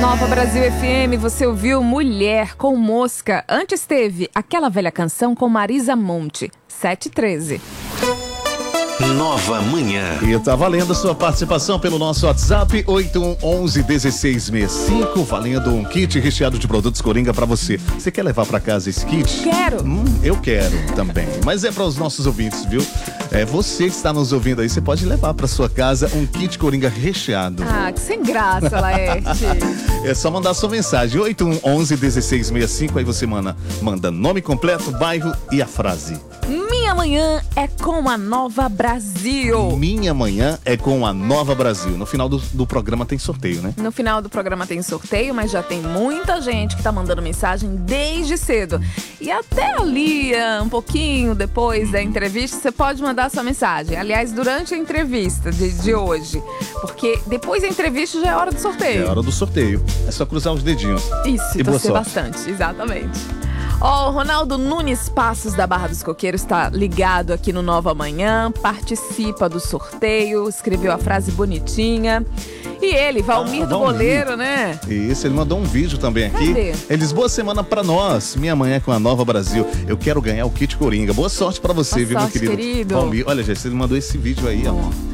Nova Brasil FM, você ouviu Mulher com Mosca. Antes teve Aquela Velha Canção com Marisa Monte, 7h13. Nova Manhã. E tá valendo a sua participação pelo nosso WhatsApp 8111-1665, valendo um kit recheado de produtos Coringa pra você. Você quer levar pra casa esse kit? Quero. Eu quero também, mas é para os nossos ouvintes, viu? Você que está nos ouvindo aí, você pode levar pra sua casa um kit Coringa recheado. Ah, que sem graça, Laerte. É só mandar sua mensagem 8111-1665, aí você manda nome completo, bairro e a frase. Minha manhã é com a Nova Brasil. Minha manhã é com a Nova Brasil. No final do programa tem sorteio, né? No final do programa tem sorteio, mas já tem muita gente que tá mandando mensagem desde cedo. E até ali, um pouquinho depois da entrevista, você pode mandar sua mensagem. Aliás, durante a entrevista de hoje. Porque depois da entrevista já é hora do sorteio. É hora do sorteio. É só cruzar os dedinhos. Isso, e torcer bastante, exatamente. O Ronaldo Nunes Passos da Barra dos Coqueiros está ligado aqui no Nova Manhã, participa do sorteio, escreveu a frase bonitinha. E ele, Valmir do Boleiro, né? Isso, ele mandou um vídeo também aqui. Cadê? Ele diz, boa semana pra nós, minha manhã com a Nova Brasil. Eu quero ganhar o kit Coringa. Boa sorte pra você, Boa viu, sorte, meu querido Valmir. Olha, gente, ele mandou esse vídeo aí, ó.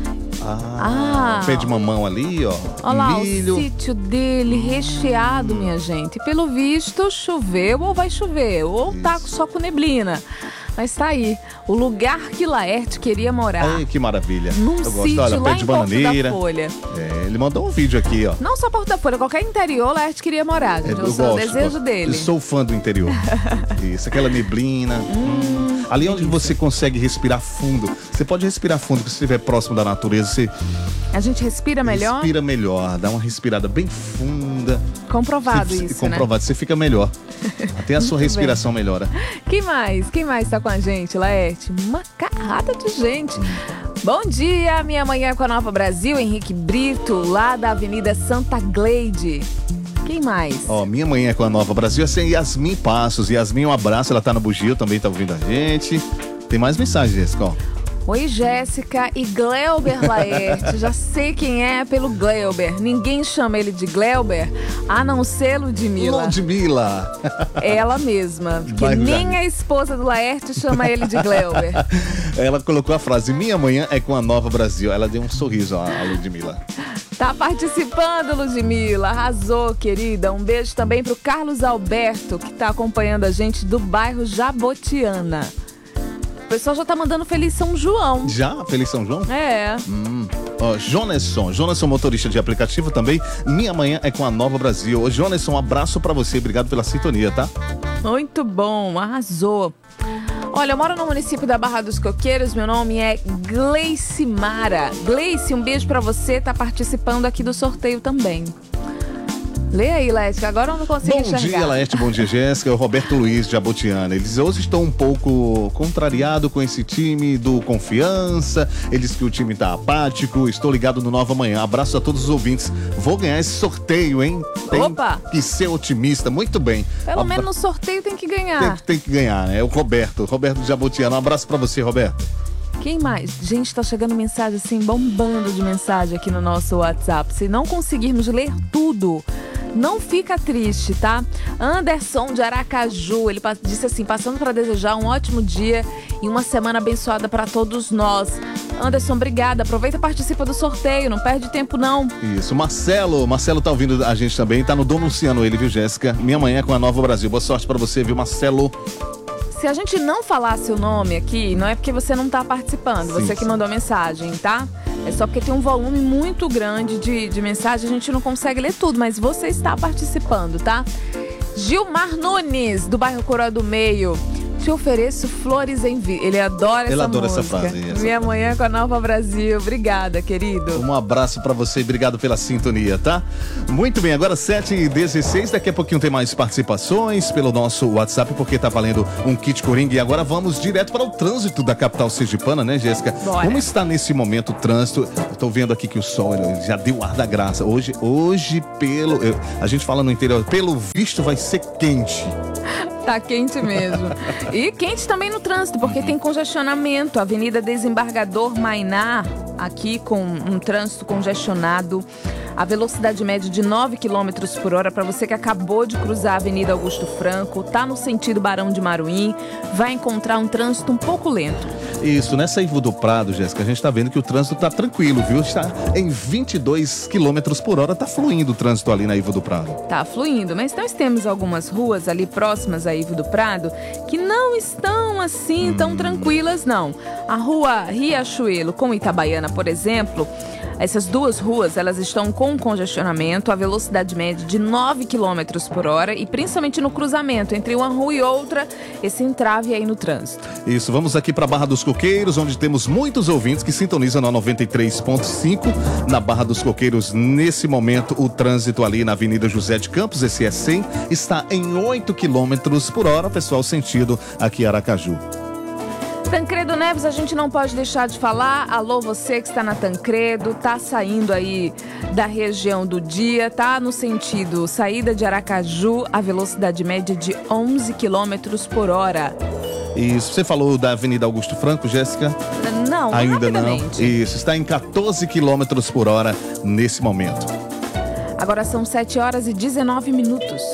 Pé de mamão ali, ó. Olha lá, milho. o sítio dele recheado, minha gente. Pelo visto, choveu ou vai chover, ou tá só com neblina. Mas tá aí, o lugar que Laerte queria morar. Ai, que maravilha. Num Eu gosto, sítio olha, lá pé de em Porto bananeira. da Folha. Ele mandou um vídeo aqui, ó. Não só Porto da Folha, qualquer interior, Laerte queria morar, gente. Eu Esse é o gosto, desejo dele. Eu sou fã do interior. Isso, aquela neblina. Ali onde você consegue respirar fundo. Você pode respirar fundo, porque se estiver próximo da natureza, A gente respira melhor? Respira melhor, dá uma respirada bem funda. Comprovado isso, comprovado, né? Você fica melhor. Até a sua respiração melhora. Quem mais tá com a gente, Laerte? Uma carrada de gente. Bom dia, minha manhã com a Nova Brasil, Henrique Brito, lá da Avenida Santa Gleide. Quem mais? Minha manhã com a Nova Brasil, assim, Yasmin Passos. Yasmin, um abraço, ela tá no Bugio, também tá ouvindo a gente. Tem mais mensagens, Jéssica, Oi, Jéssica e Gleuber Laerte. Já sei quem é pelo Gleuber. Ninguém chama ele de Gleuber, a não ser Ludmilla. Ludmilla. Ela mesma. Que nem a esposa do Laerte chama ele de Gleuber. Ela colocou a frase, minha manhã é com a Nova Brasil. Ela deu um sorriso, a Ludmilla. Tá participando, Ludmilla. Arrasou, querida. Um beijo também pro Carlos Alberto, que tá acompanhando a gente do bairro Jabotiana. O pessoal já tá mandando Feliz São João. Já? Feliz São João? É. Jonesson, motorista de aplicativo também. Minha manhã é com a Nova Brasil. Jonesson, um abraço pra você. Obrigado pela sintonia, tá? Muito bom, arrasou. Olha, eu moro no município da Barra dos Coqueiros, meu nome é Gleice Mara. Gleice, um beijo pra você, tá participando aqui do sorteio também. Lê aí, Laerte, agora eu não consigo enxergar. Bom dia, Laerte, bom dia, Jéssica. É o Roberto Luiz de Jabotiana. Eles hoje estão um pouco contrariado com esse time do Confiança. Ele diz que o time tá apático. Estou ligado no Nova Manhã. Abraço a todos os ouvintes. Vou ganhar esse sorteio, hein? Opa! Tem que ser otimista. Muito bem. Pelo menos no sorteio tem que ganhar. Tem que ganhar, né? É o Roberto de Jabotiana. Um abraço pra você, Roberto. Quem mais? Gente, tá chegando mensagem assim, bombando de mensagem aqui no nosso WhatsApp. Se não conseguirmos ler tudo, não fica triste, tá? Anderson de Aracaju, ele disse assim, passando para desejar um ótimo dia e uma semana abençoada para todos nós. Anderson, obrigada. Aproveita e participa do sorteio, não perde tempo não. Isso, Marcelo tá ouvindo a gente também, tá no Dom Luciano ele, viu, Jéssica? Minha manhã com a Nova Brasil. Boa sorte para você, viu, Marcelo? Se a gente não falar seu nome aqui, não é porque você não tá participando, você que mandou a mensagem, tá? É só porque tem um volume muito grande de mensagem, a gente não consegue ler tudo, mas você está participando, tá? Gilmar Nunes, do bairro Coroa do Meio. Te ofereço flores em vida. Ele adora essa música. Ele adora essa frase. Minha manhã com a Nova Brasil. Obrigada, querido. Um abraço pra você e obrigado pela sintonia, tá? Muito bem, agora 7h16. Daqui a pouquinho tem mais participações pelo nosso WhatsApp, porque tá valendo um kit Coringa. E agora vamos direto para o trânsito da capital sergipana, né, Jéssica? Bora. Como está nesse momento o trânsito? Eu tô vendo aqui que o sol ele já deu ar da graça. Hoje a gente fala no interior, pelo visto vai ser quente. Tá quente mesmo. E quente também no trânsito, porque tem congestionamento. Avenida Desembargador Mainá, aqui com um trânsito congestionado. A velocidade média de 9 km por hora para você que acabou de cruzar a Avenida Augusto Franco, tá no sentido Barão de Maruim, vai encontrar um trânsito um pouco lento. Isso, nessa Ivo do Prado, Jéssica, a gente tá vendo que o trânsito tá tranquilo, viu? Está em 22 km por hora, tá fluindo o trânsito ali na Ivo do Prado. Tá fluindo, mas nós temos algumas ruas ali próximas a Ivo do Prado que não estão assim tão tranquilas, não. A rua Riachuelo com Itabaiana, por exemplo, essas duas ruas, elas estão com congestionamento, a velocidade média de 9 km por hora e principalmente no cruzamento entre uma rua e outra, esse entrave aí no trânsito. Isso, vamos aqui para Barra dos Coqueiros, onde temos muitos ouvintes que sintonizam na 93.5. Na Barra dos Coqueiros, nesse momento, o trânsito ali na Avenida José de Campos, esse é 100, está em 8 km por hora, pessoal, sentido aqui Aracaju. Tancredo Neves, a gente não pode deixar de falar. Alô, você que está na Tancredo, tá saindo aí da região do dia, tá no sentido saída de Aracaju, a velocidade média de 11 km por hora. Isso, você falou da Avenida Augusto Franco, Jéssica? Não, ainda rapidamente. não. Isso, está em 14 km por hora nesse momento. Agora são 7 horas e 19 minutos.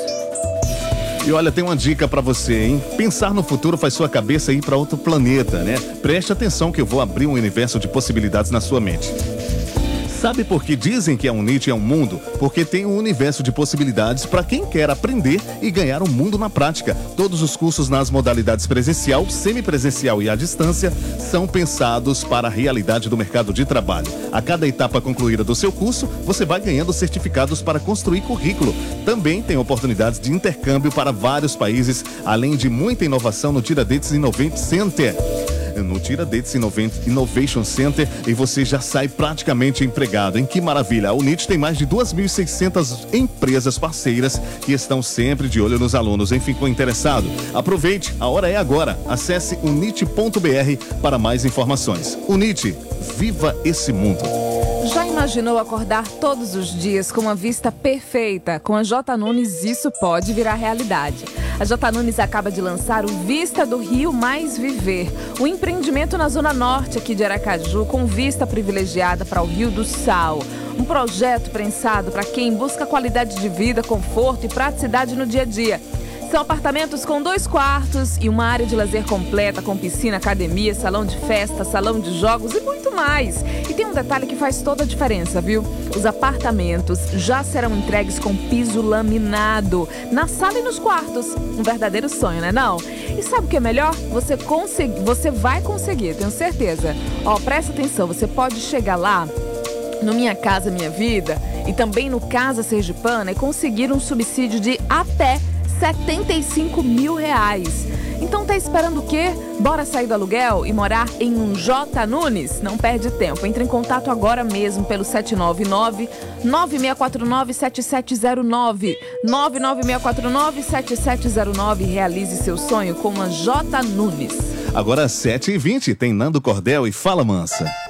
E olha, tem uma dica pra você, hein? Pensar no futuro faz sua cabeça ir pra outro planeta, né? Preste atenção que eu vou abrir um universo de possibilidades na sua mente. Sabe por que dizem que a Unite é um mundo? Porque tem um universo de possibilidades para quem quer aprender e ganhar o mundo na prática. Todos os cursos nas modalidades presencial, semipresencial e à distância são pensados para a realidade do mercado de trabalho. A cada etapa concluída do seu curso, você vai ganhando certificados para construir currículo. Também tem oportunidades de intercâmbio para vários países, além de muita inovação no Tiradentes Innovation Center. No Tiradentes Innovation Center e você já sai praticamente empregado, hein? Que maravilha! A Unite tem mais de 2.600 empresas parceiras que estão sempre de olho nos alunos. Hein? Ficou interessado? Aproveite, a hora é agora. Acesse unite.br para mais informações. Unite, viva esse mundo! Já imaginou acordar todos os dias com uma vista perfeita? Com a J. Nunes isso pode virar realidade. A J. Nunes acaba de lançar o Vista do Rio Mais Viver, um empreendimento na Zona Norte aqui de Aracaju com vista privilegiada para o Rio do Sal. Um projeto pensado para quem busca qualidade de vida, conforto e praticidade no dia a dia. São apartamentos com 2 quartos e uma área de lazer completa com piscina, academia, salão de festa, salão de jogos e muito mais. E tem um detalhe que faz toda a diferença, viu? Os apartamentos já serão entregues com piso laminado na sala e nos quartos. Um verdadeiro sonho, né não? E sabe o que é melhor? Você vai conseguir, tenho certeza. Ó, presta atenção, você pode chegar lá no Minha Casa Minha Vida e também no Casa Sergipana e conseguir um subsídio de até R$75 mil. Então tá esperando o quê? Bora sair do aluguel e morar em um J. Nunes? Não perde tempo. Entre em contato agora mesmo pelo 799-9649-7709. 99649-7709. Realize seu sonho com uma J. Nunes. Agora 7h20, tem Nando Cordel e Fala Mansa.